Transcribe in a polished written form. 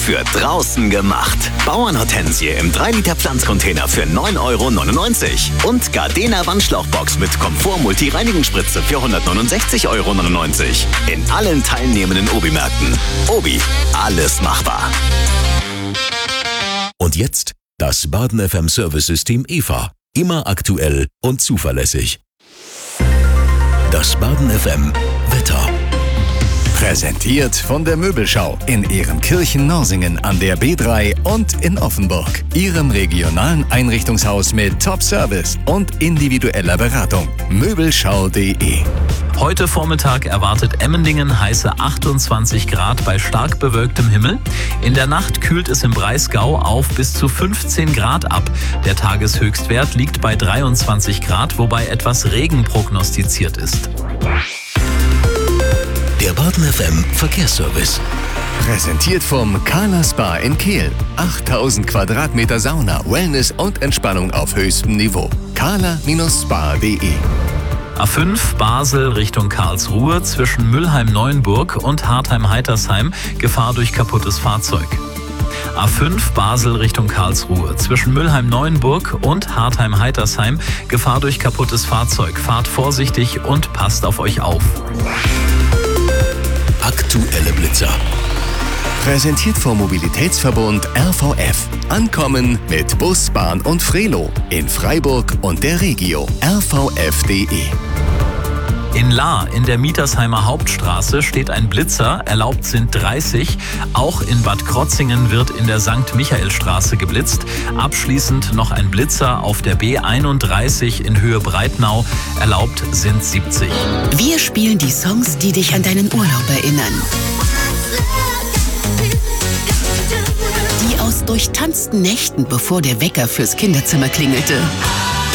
für draußen gemacht. Bauernhortensie im 3-Liter Pflanzcontainer für 9,99 € und Gardena Wandschlauchbox mit Komfort-Multi-Reinigungsspritze für 169,99 € in allen teilnehmenden Obi-Märkten. Obi, alles machbar. Und jetzt das Baden FM Service-System EVA. Immer aktuell und zuverlässig. Das Baden FM Wetter. Präsentiert von der Möbelschau in Ehrenkirchen-Norsingen an der B3 und in Offenburg. Ihrem regionalen Einrichtungshaus mit Top-Service und individueller Beratung. Möbelschau.de. Heute Vormittag erwartet Emmendingen heiße 28 Grad bei stark bewölktem Himmel. In der Nacht kühlt es im Breisgau auf bis zu 15 Grad ab. Der Tageshöchstwert liegt bei 23 Grad, wobei etwas Regen prognostiziert ist. Der Baden FM Verkehrsservice. Präsentiert vom Carla Spa in Kehl. 8000 Quadratmeter Sauna, Wellness und Entspannung auf höchstem Niveau. carla-spa.de. A5 Basel Richtung Karlsruhe zwischen Mülheim-Neuenburg und Hartheim-Heitersheim. Gefahr durch kaputtes Fahrzeug. A5 Basel Richtung Karlsruhe zwischen Mülheim-Neuenburg und Hartheim-Heitersheim. Gefahr durch kaputtes Fahrzeug. Fahrt vorsichtig und passt auf euch auf. Aktuelle Blitzer. Präsentiert vom Mobilitätsverbund RVF. Ankommen mit Bus, Bahn und Frelo in Freiburg und der Regio. rvf.de. In Lahr in der Mietersheimer Hauptstraße steht ein Blitzer, erlaubt sind 30. Auch in Bad Krotzingen wird in der St. Michaelstraße geblitzt. Abschließend noch ein Blitzer auf der B31 in Höhe Breitnau, erlaubt sind 70. Wir spielen die Songs, die dich an deinen Urlaub erinnern. Die aus durchtanzten Nächten, bevor der Wecker fürs Kinderzimmer klingelte.